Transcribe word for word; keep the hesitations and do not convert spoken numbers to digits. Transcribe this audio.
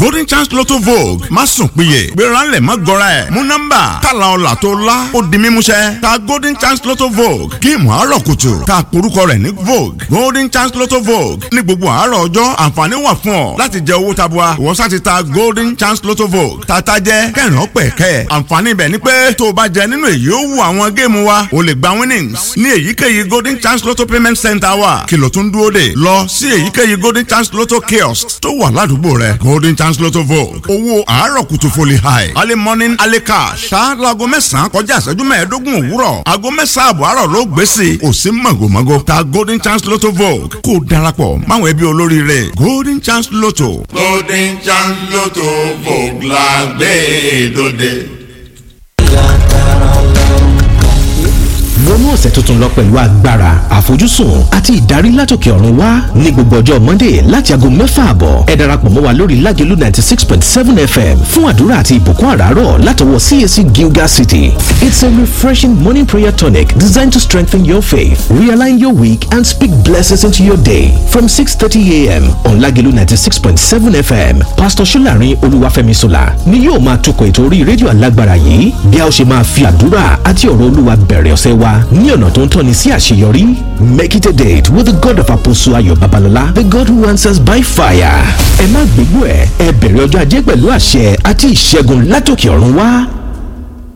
golden chance lotto vogue má sùn péye gbéra ńlẹ̀ má gọra ẹ̀ mú nọ́mbà tààlà ọ̀là tó lá ó di mímúṣẹ ta golden chance lotto vogue géèmù àárọ̀ kùtù ta porúkọ rẹ̀ ní vogue golden chance lotto vogue ní gbogbo àárọ̀ ọjọ́ àǹfààní wà fún ọ láti jẹ owó tabua ìwọ sá ti ta golden chance lotto vogue tata jẹ kẹrin ọpẹ kẹ àǹfààní ibẹ̀ ni pé tó o bá jẹ nínú èyí ó wù àwọn géèmù wa o lè gba winnings ní èyíkéyìí golden chance lotto payment center wa kìlọ̀ tó ń dúró dè lọ sí èyíkéyìí golden chance lotto kiosk tó wà ládùúgbò rẹ golden chance lotto vogue owó àárọ̀ kùtù foli high early morning early cash ṣá láago mẹ́sàn-án kọjá ìṣẹ́jú mẹ́ẹ̀ẹ́dógún òwúrọ̀ aago mẹ́sàn-án àbọ̀ àárọ̀ ló gbé sí i ò sí mọ̀gòmọ́gò ta golden chance lotto vogue kó o darapọ̀ máwọn ẹbí olóríire golden chance lotto. golden chance lotto vogue la gbé dòde. wọnú ọ̀sẹ̀ tuntun lọ pẹ̀lú agbára àfojúsùn àti ìdarí látòkè ọ̀run wá ní gbogbo ọjọ́ monday láti aago mẹ́fà àbọ̀ ẹ darapọ̀ mọ́ wa lórí lágẹ̀lú ninety six point seven fm fún àdúrà àti ìbùkún àràárọ̀ látọwọ́ C A C Gilgal City. It's a refreshing morning prayer tonic designed to strengthen your faith, realign your week and speak blessings into your day. From six thirty a.m. on lágẹ̀lú ninety six point seven fm, Pastor Ṣọ́lárin Olúwafẹ́miṣọlá ni yóò máa tukọ̀ ètò orí rédíò alágbára yìí bí a ó ṣe máa fi àdúrà àti ọ̀rọ̀ Olúwa bẹ̀rẹ̀ ọ̀sẹ̀ wa ní ọ̀nà tó ń tọ́ni sí àṣeyọrí. Make it a date with the God of Apostle Ayọ̀ Babalọlá, the God who answers by fire. ẹ má gbégbó ẹ ẹ bẹ̀rẹ̀ ọjọ́ ajé pẹ̀lú àṣẹ àti ìṣẹ́gun látòkè ọ̀run wá.